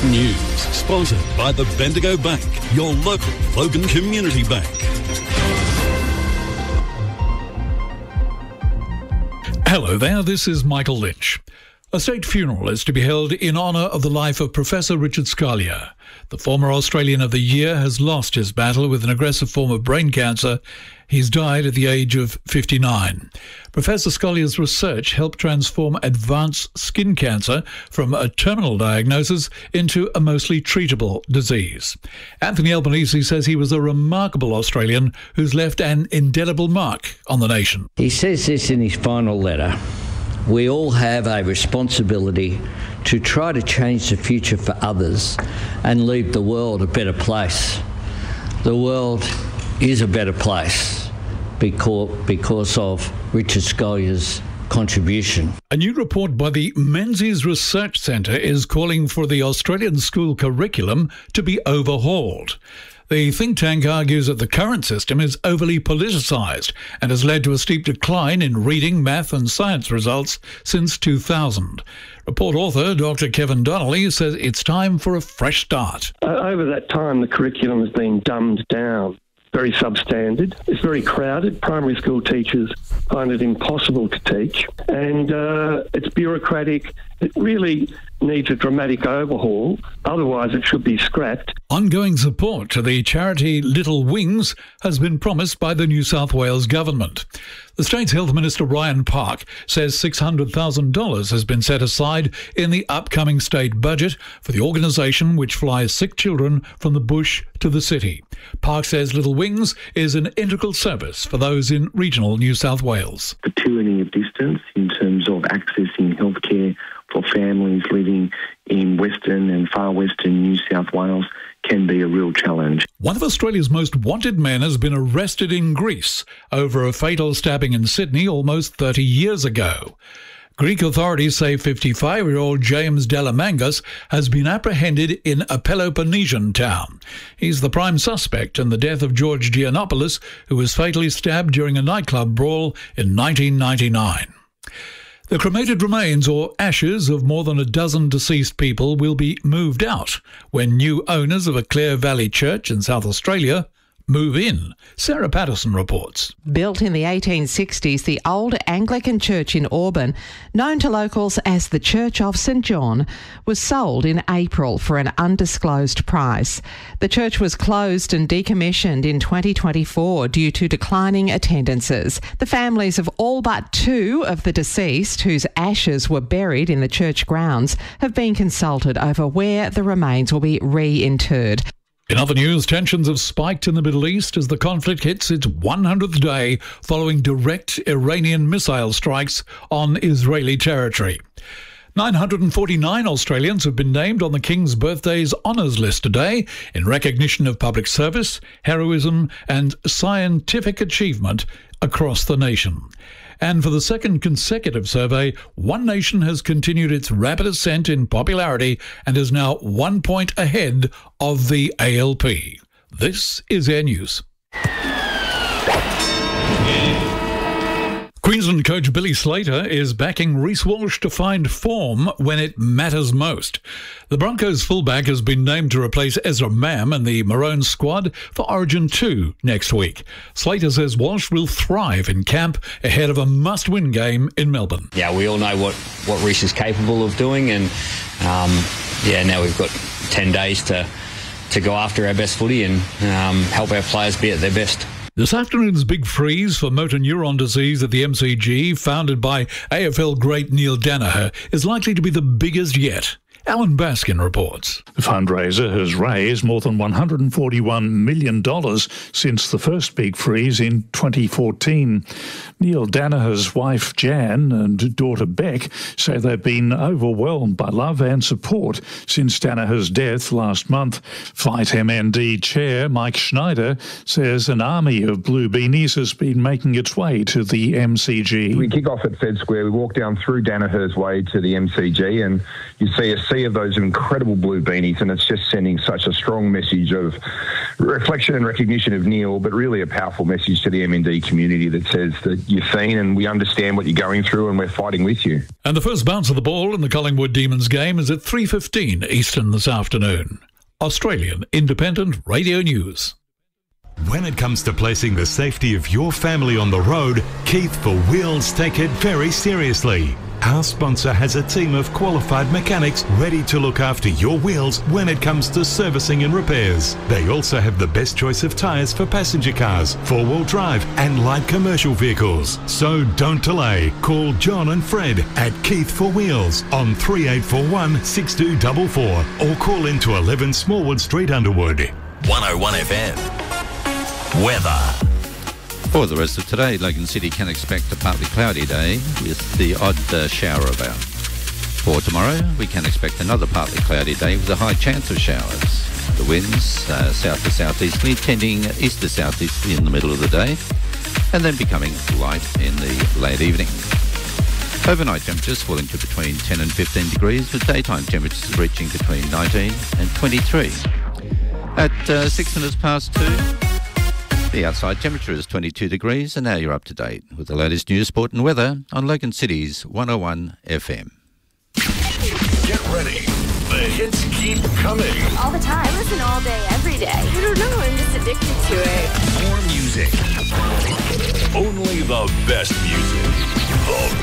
News, sponsored by the Bendigo Bank, your local Logan Community Bank. Hello there, this is Michael Lynch. A state funeral is to be held in honour of the life of Professor Richard Scalia. The former Australian of the Year has lost his battle with an aggressive form of brain cancer. He's died at the age of 59. Professor Scalia's research helped transform advanced skin cancer from a terminal diagnosis into a mostly treatable disease. Anthony Albanese says he was a remarkable Australian who's left an indelible mark on the nation. He says this in his final letter. We all have a responsibility to try to change the future for others and leave the world a better place. The world is a better place because of Richard Scalia's contribution. A new report by the Menzies Research Centre is calling for the Australian school curriculum to be overhauled. The think tank argues that the current system is overly politicised and has led to a steep decline in reading, math and science results since 2000. Report author Dr. Kevin Donnelly says it's time for a fresh start. Over that time, the curriculum has been dumbed down. Very substandard. It's very crowded. Primary school teachers find it impossible to teach. And it's bureaucratic. It really needs a dramatic overhaul. Otherwise, it should be scrapped. Ongoing support to the charity Little Wings has been promised by the New South Wales government. The state's Health Minister Ryan Park says $600,000 has been set aside in the upcoming state budget for the organisation which flies sick children from the bush to the city. Park says Little Wings is an integral service for those in regional New South Wales. The tyranny of distance in terms of accessing healthcare for families living in Western and far Western New South Wales can be a real challenge. One of Australia's most wanted men has been arrested in Greece over a fatal stabbing in Sydney almost 30 years ago. Greek authorities say 55-year-old James Delamangas has been apprehended in a Peloponnesian town. He's the prime suspect in the death of George Giannopoulos, who was fatally stabbed during a nightclub brawl in 1999. The cremated remains or ashes of more than a dozen deceased people will be moved out when new owners of a Clare Valley church in South Australia move in. Sarah Patterson reports. Built in the 1860s, the old Anglican church in Auburn, known to locals as the Church of St John, was sold in April for an undisclosed price. The church was closed and decommissioned in 2024 due to declining attendances. The families of all but two of the deceased, whose ashes were buried in the church grounds, have been consulted over where the remains will be reinterred. In other news, tensions have spiked in the Middle East as the conflict hits its 100th day following direct Iranian missile strikes on Israeli territory. 949 Australians have been named on the King's Birthday's honours list today in recognition of public service, heroism and scientific achievement across the nation. And for the second consecutive survey, One Nation has continued its rapid ascent in popularity and is now 1 point ahead of the ALP. This is Air News. Queensland coach Billy Slater is backing Reece Walsh to find form when it matters most. The Broncos fullback has been named to replace Ezra Mam in the Maroons squad for Origin 2 next week. Slater says Walsh will thrive in camp ahead of a must-win game in Melbourne. Yeah, we all know what Reece is capable of doing, and now we've got 10 days to go after our best footy and help our players be at their best. This afternoon's big freeze for motor neuron disease at the MCG, founded by AFL great Neil Danaher, is likely to be the biggest yet. Alan Baskin reports. The fundraiser has raised more than $141 million since the first big freeze in 2014. Neil Danaher's wife Jan and daughter Beck say they've been overwhelmed by love and support since Danaher's death last month. Fight MND chair Mike Schneider says an army of blue beanies has been making its way to the MCG. We kick off at Fed Square, we walk down through Danaher's way to the MCG, and you see a sea of those incredible blue beanies, and it's just sending such a strong message of reflection and recognition of Neil, but really a powerful message to the MND community that says that you're seen and we understand what you're going through and we're fighting with you. And the first bounce of the ball in the Collingwood Demons game is at 3:15 Eastern this afternoon. Australian Independent Radio News. When it comes to placing the safety of your family on the road, Keith for Wheels take it very seriously. Our sponsor has a team of qualified mechanics ready to look after your wheels when it comes to servicing and repairs. They also have the best choice of tyres for passenger cars, four-wheel drive and light commercial vehicles. So don't delay. Call John and Fred at Keith for Wheels on 3841 6244 or call into 11 Smallwood Street, Underwood. 101 FM. Weather. For the rest of today, Logan City can expect a partly cloudy day with the odd shower about. For tomorrow, we can expect another partly cloudy day with a high chance of showers. The winds south to southeasterly, tending east to southeasterly in the middle of the day, and then becoming light in the late evening. Overnight temperatures falling to between 10 and 15 degrees, with daytime temperatures reaching between 19 and 23. At 6 minutes past 2, the outside temperature is 22 degrees, and now you're up to date with the latest news, sport and weather on Logan City's 101 FM. Get ready. The hits keep coming. All the time. Listen all day, every day. I don't know. I'm just addicted to it. More music. Only the best music. The